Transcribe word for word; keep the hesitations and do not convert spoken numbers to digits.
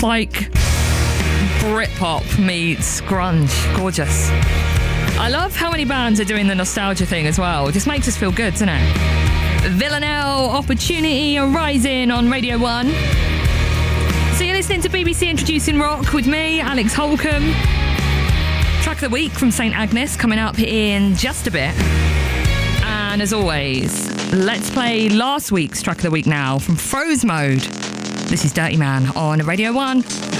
It's like Britpop meets grunge. Gorgeous. I love how many bands are doing the nostalgia thing as well. It just makes us feel good, doesn't it? Villanelle, Opportunity Arising on Radio one. So you're listening to B B C Introducing Rock with me, Alex Holcomb. Track of the week from Saint Agnes coming up in just a bit. And as always, let's play last week's track of the week now from Froze Mode. This is Dirty Man on Radio one.